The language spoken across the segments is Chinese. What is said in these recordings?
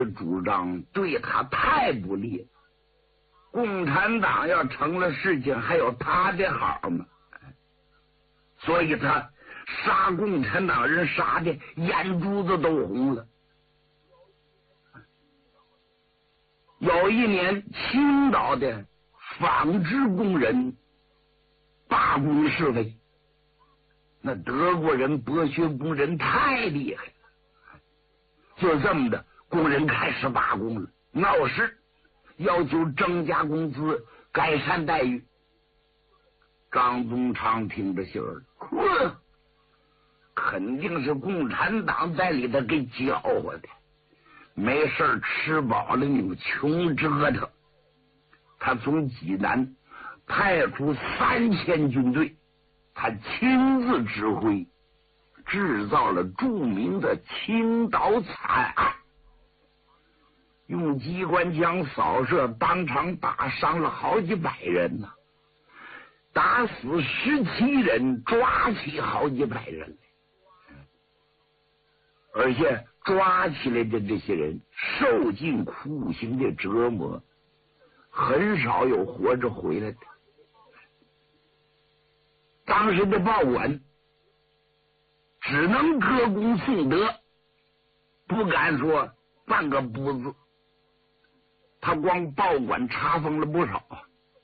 主张对他太不利了。共产党要成了事情，还有他的好吗？所以他杀共产党人杀的眼珠子都红了。有一年，青岛的纺织工人罢工示威，那德国人剥削工人太厉害了，就这么的，工人开始罢工了，闹事，要求增加工资，改善待遇。张宗昌听着信儿，肯定是共产党在里头给搅和的。没事吃饱了你们穷折腾。他从济南派出3000军队，他亲自指挥，制造了著名的青岛惨案，用机关枪扫射，当场打伤了好几百人呢，打死17人，抓起好几百人来，而且抓起来的这些人受尽酷刑的折磨，很少有活着回来的。当时的报馆只能歌功颂德，不敢说半个不字。他光报馆查封了不少，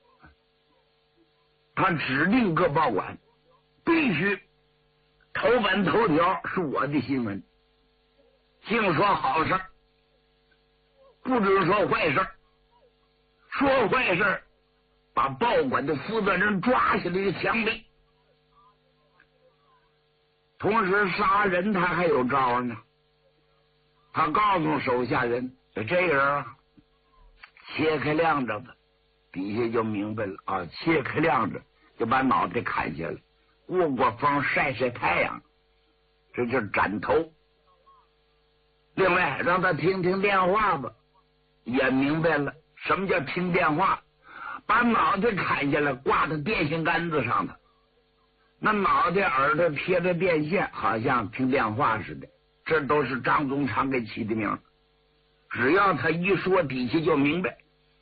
他指定各报馆必须头版头条是我的新闻，净说好事，不准说坏事。说坏事，把报馆的负责人抓起来就枪毙。同时杀人他还有招呢，他告诉手下人，这人啊，切开亮着吧，底下就明白了啊，切开亮着就把脑袋砍下来，过过风晒晒太阳，这叫斩头。另外让他听听电话吧，也明白了什么叫听电话，把脑袋砍下来挂在电线杆子上头，那脑袋耳朵贴着电线，好像听电话似的。这都是张宗昌给起的名，只要他一说，底下就明白。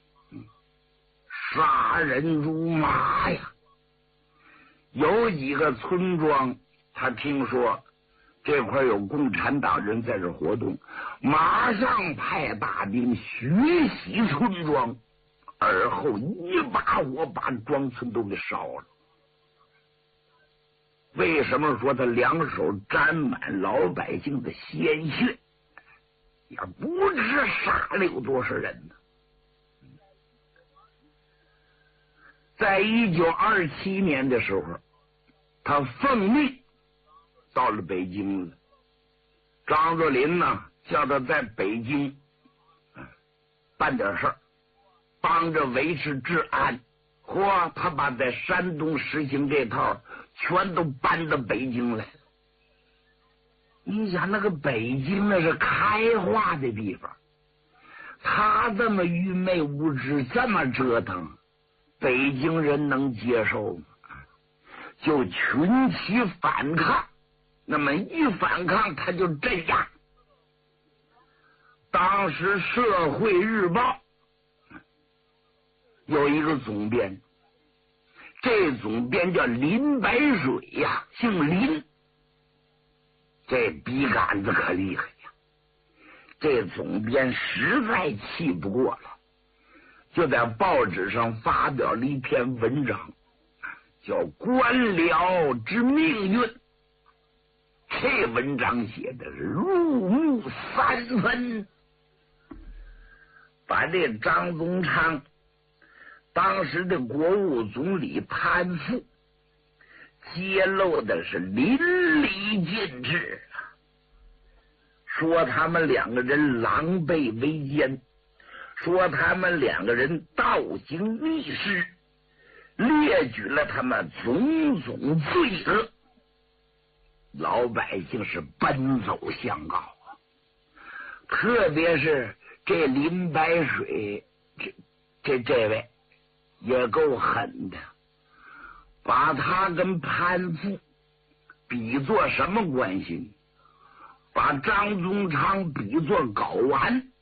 杀人如麻呀！有几个村庄，他听说这块有共产党人在这活动，马上派大兵血洗村庄，而后一把火把庄村都给烧了。为什么说他两手沾满老百姓的鲜血，也不知杀了有多少人呢？在1927年的时候，他奉命到了北京了。张作霖呢，叫他在北京办点事儿，帮着维持治安。他把在山东实行这套全都搬到北京来了。你想那个北京那是开化的地方，他这么愚昧无知，这么折腾，北京人能接受吗？就群起反抗，那么一反抗他就镇压。当时《社会日报》有一个总编，这总编叫林白水呀，姓林，这笔杆子可厉害呀。这总编实在气不过了，就在报纸上发表了一篇文章，叫《官僚之命运》。这文章写的是入木3分，把这张宗昌当时的国务总理潘复揭露的是淋漓尽致啊，说他们两个人狼狈为奸，说他们两个人倒行逆施，列举了他们种种罪恶。老百姓是奔走相告啊，特别是这林白水这位也够狠的，把他跟潘复比作什么关系？把张宗昌比作睾丸。